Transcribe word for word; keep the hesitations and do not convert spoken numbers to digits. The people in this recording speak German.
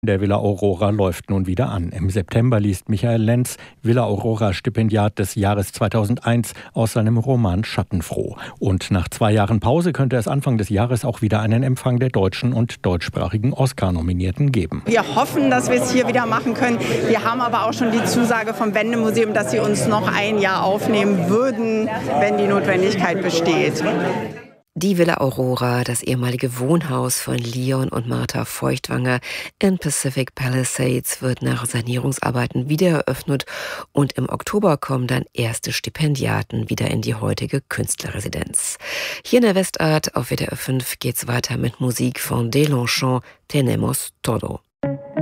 Der Villa Aurora läuft nun wieder an. Im September liest Michael Lenz, Villa Aurora Stipendiat des Jahres zweitausendeins, aus seinem Roman Schattenfroh. Und nach zwei Jahren Pause könnte es Anfang des Jahres auch wieder einen Empfang der deutschen und deutschsprachigen Oscar-Nominierten geben. Wir hoffen, dass wir es hier wieder machen können. Wir haben aber auch schon die Zusage vom Wendemuseum, dass sie uns noch ein Jahr aufnehmen würden, wenn die Notwendigkeit besteht. Die Villa Aurora, das ehemalige Wohnhaus von Leon und Martha Feuchtwanger in Pacific Palisades, wird nach Sanierungsarbeiten wieder eröffnet und im Oktober kommen dann erste Stipendiaten wieder in die heutige Künstlerresidenz. Hier in der Westart auf W D R fünf geht's weiter mit Musik von Deslongchamps, Tenemos Todo.